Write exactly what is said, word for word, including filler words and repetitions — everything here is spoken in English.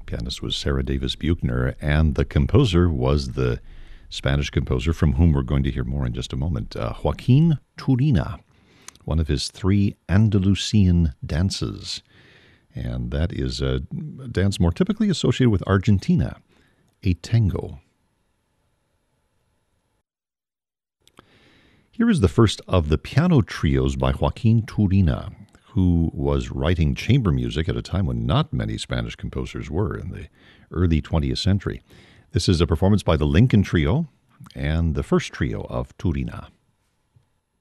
Pianist was Sarah Davis Buchner, and the composer was the Spanish composer from whom we're going to hear more in just a moment, uh, Joaquin Turina, one of his three Andalusian dances. And that is a dance more typically associated with Argentina, a tango. Here is the first of the piano trios by Joaquin Turina, who was writing chamber music at a time when not many Spanish composers were in the early twentieth century. This is a performance by the Lincoln Trio and the first trio of Turina.